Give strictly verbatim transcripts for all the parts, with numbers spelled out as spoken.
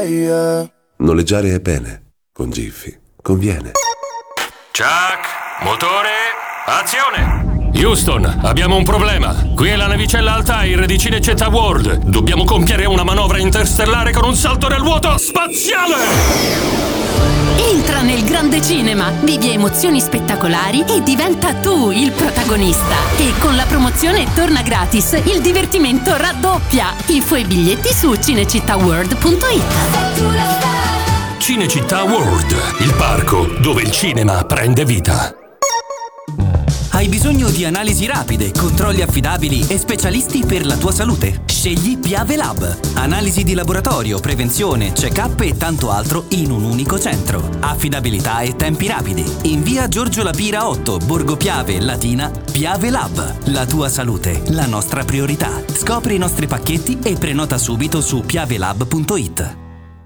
yeah. Noleggiare è bene, con Jiffy conviene. Chuck, motore, azione! Houston, abbiamo un problema. Qui è la navicella Altair di Cinecittà World. Dobbiamo compiere una manovra interstellare con un salto nel vuoto spaziale! Entra nel grande cinema, vivi emozioni spettacolari e diventa tu il protagonista. E con la promozione torna gratis, il divertimento raddoppia. Info e biglietti su cinecittàworld punto it. Cinecittà World, il parco dove il cinema prende vita. Hai bisogno di analisi rapide, controlli affidabili e specialisti per la tua salute? Scegli Piave Lab. Analisi di laboratorio, prevenzione, check-up e tanto altro in un unico centro. Affidabilità e tempi rapidi. In via Giorgio Lapira otto, Borgo Piave, Latina, Piave Lab. La tua salute, la nostra priorità. Scopri i nostri pacchetti e prenota subito su piavelab punto it.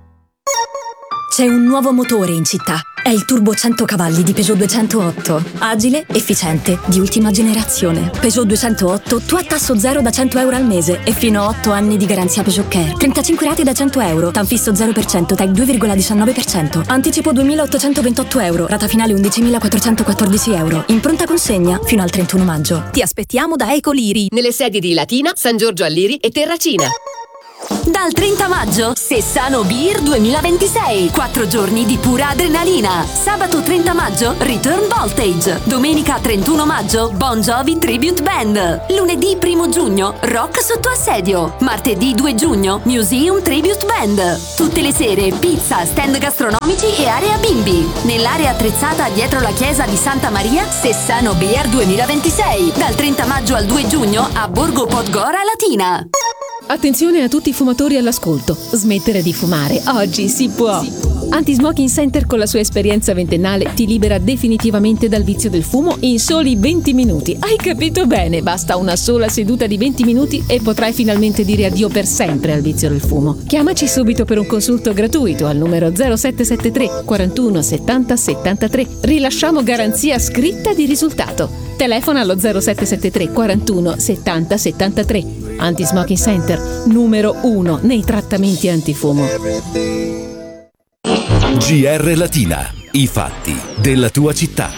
C'è un nuovo motore in città. È il turbo cento cavalli di Peugeot duecentootto. Agile, efficiente, di ultima generazione. Peugeot duecentootto, tu a tasso zero da cento euro al mese e fino a otto anni di garanzia Peugeot Care. trentacinque rate da cento euro, Tanfisso zero per cento, T E C due virgola diciannove per cento. Anticipo duemilaottocentoventotto euro, rata finale undicimilaquattrocentoquattordici euro. In pronta consegna fino al trentuno maggio. Ti aspettiamo da Ecoliri, nelle sedi di Latina, San Giorgio a Liri e Terracina. Dal trenta maggio, Sessano Beer duemilaventisei. Quattro giorni di pura adrenalina. Sabato trenta maggio, Return Voltage. Domenica trentuno maggio, Bon Jovi Tribute Band. Lunedì primo giugno, Rock sotto assedio. Martedì due giugno, Museum Tribute Band. Tutte le sere, pizza, stand gastronomici e area bimbi. Nell'area attrezzata dietro la chiesa di Santa Maria, Sessano Beer duemilaventisei. Dal trenta maggio al due giugno a Borgo Podgora Latina. Attenzione a tutti i fumatori all'ascolto. Smettere di fumare oggi si può. Anti-Smoking Center con la sua esperienza ventennale ti libera definitivamente dal vizio del fumo in soli venti minuti. Hai capito bene? Basta una sola seduta di venti minuti e potrai finalmente dire addio per sempre al vizio del fumo. Chiamaci subito per un consulto gratuito al numero zero sette sette tre quarantuno settanta settantatré. Rilasciamo garanzia scritta di risultato. Telefona allo zero sette sette tre quarantuno settanta settantatré. Anti-Smoking Center, numero uno nei trattamenti antifumo. G R Latina, i fatti della tua città.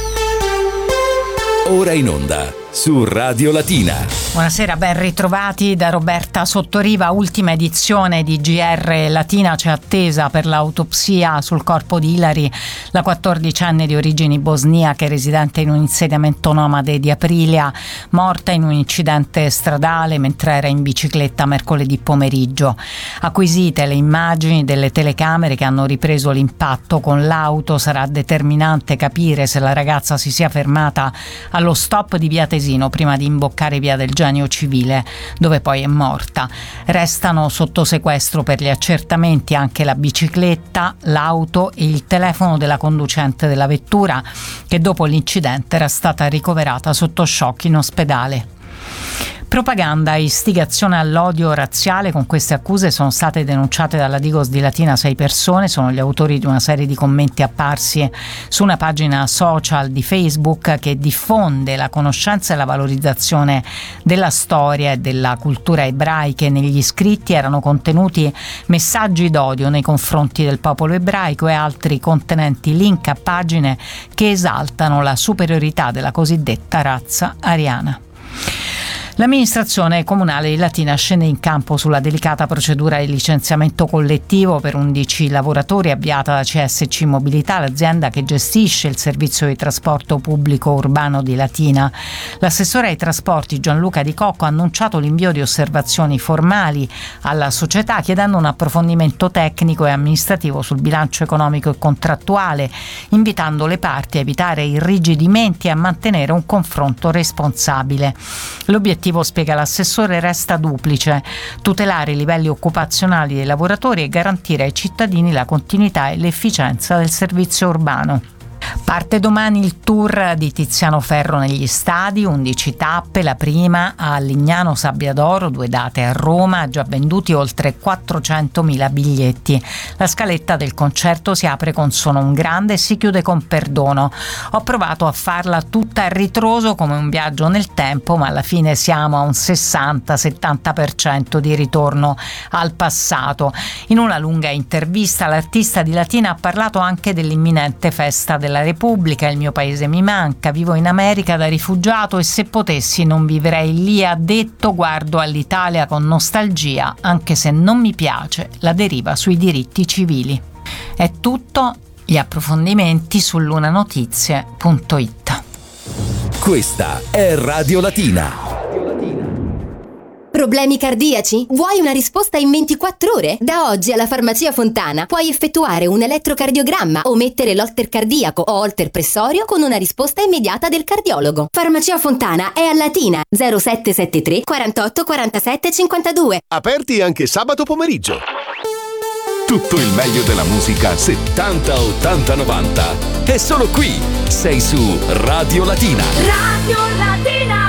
Ora in onda su Radio Latina. Buonasera, ben ritrovati da Roberta Sottoriva. Ultima edizione di G R Latina, c'è attesa per l'autopsia sul corpo di Ilari, la quattordicenne di origini bosniache residente in un insediamento nomade di Aprilia, morta in un incidente stradale mentre era in bicicletta mercoledì pomeriggio. Acquisite le immagini delle telecamere che hanno ripreso l'impatto con l'auto, sarà determinante capire se la ragazza si sia fermata allo stop di via Tesino prima di imboccare via del Genio Civile, dove poi è morta. Restano sotto sequestro per gli accertamenti anche la bicicletta, l'auto e il telefono della conducente della vettura, che dopo l'incidente era stata ricoverata sotto shock in ospedale. Propaganda e istigazione all'odio razziale. Con queste accuse sono state denunciate dalla Digos di Latina sei persone. Sono gli autori di una serie di commenti apparsi su una pagina social di Facebook che diffonde la conoscenza e la valorizzazione della storia e della cultura ebraiche. Negli scritti erano contenuti messaggi d'odio nei confronti del popolo ebraico e altri contenenti link a pagine che esaltano la superiorità della cosiddetta razza ariana. L'amministrazione comunale di Latina scende in campo sulla delicata procedura di licenziamento collettivo per undici lavoratori avviata da C S C Mobilità, l'azienda che gestisce il servizio di trasporto pubblico urbano di Latina. L'assessore ai trasporti Gianluca Di Cocco ha annunciato l'invio di osservazioni formali alla società, chiedendo un approfondimento tecnico e amministrativo sul bilancio economico e contrattuale, invitando le parti a evitare irrigidimenti e a mantenere un confronto responsabile. L'obiettivo, spiega l'assessore, resta duplice: tutelare i livelli occupazionali dei lavoratori e garantire ai cittadini la continuità e l'efficienza del servizio urbano. Parte domani il tour di Tiziano Ferro negli stadi, undici tappe, la prima a Lignano Sabbiadoro, due date a Roma, ha già venduti oltre quattrocentomila biglietti. La scaletta del concerto si apre con Sono un grande e si chiude con Perdono. Ho provato a farla tutta a ritroso come un viaggio nel tempo, ma alla fine siamo a un sessanta settanta per cento di ritorno al passato. In una lunga intervista l'artista di Latina ha parlato anche dell'imminente festa della Repubblica. Repubblica, il mio paese mi manca, vivo in America da rifugiato e se potessi non vivrei lì, ha detto. Guardo all'Italia con nostalgia, anche se non mi piace la deriva sui diritti civili. È tutto, gli approfondimenti su lunanotizie punto it. Questa è Radio Latina. Problemi cardiaci? Vuoi una risposta in ventiquattro ore? Da oggi alla Farmacia Fontana puoi effettuare un elettrocardiogramma o mettere l'holter cardiaco o holter pressorio con una risposta immediata del cardiologo. Farmacia Fontana è a Latina, zero sette sette tre quarantotto quarantasette cinquantadue. Aperti anche sabato pomeriggio. Tutto il meglio della musica settanta, ottanta, novanta. È solo qui. Sei su Radio Latina. Radio Latina.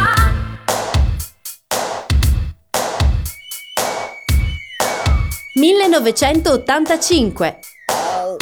millenovecentottantacinque